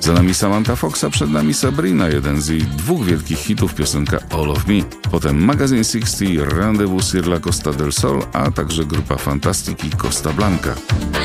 Za nami Samantha Fox, a przed nami Sabrina, jeden z jej 2 wielkich hitów, piosenka All of Me. Potem Magazine 60, Rendezvous sur la Costa del Sol, a także grupa Fantastic i Costa Blanca.